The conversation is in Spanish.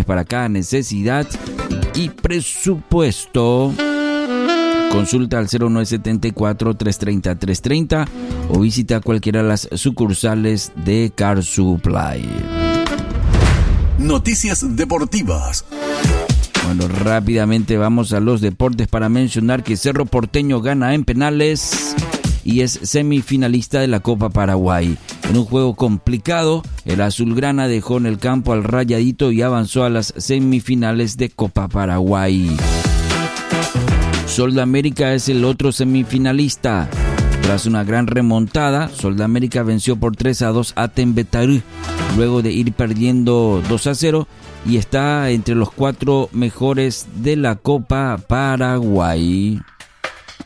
para cada necesidad y presupuesto. Consulta al 0974-330-330 o visita cualquiera de las sucursales de Car Supply. Noticias deportivas. Bueno, rápidamente vamos a los deportes para mencionar que Cerro Porteño gana en penales y es semifinalista de la Copa Paraguay. En un juego complicado, el azulgrana dejó en el campo al Rayadito y avanzó a las semifinales de Copa Paraguay. Sol de América es el otro semifinalista. Tras una gran remontada, Sol de América venció por 3-2 a Tembetaru, luego de ir perdiendo 2-0 y está entre los 4 mejores de la Copa Paraguay.